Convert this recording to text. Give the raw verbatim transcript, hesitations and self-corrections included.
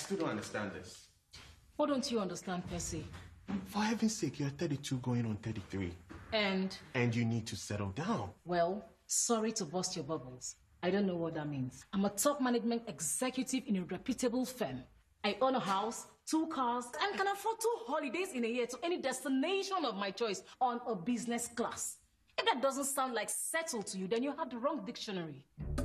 still don't understand this. What don't you understand, Percy? For heaven's sake, you're thirty-two going on thirty-three. And? And you need to settle down. Well, sorry to burst your bubbles. I don't know what that means. I'm a top management executive in a reputable firm. I own a house, two cars, and can afford two holidays in a year to any destination of my choice on a business class. If that doesn't sound like settled to you, then you have the wrong dictionary.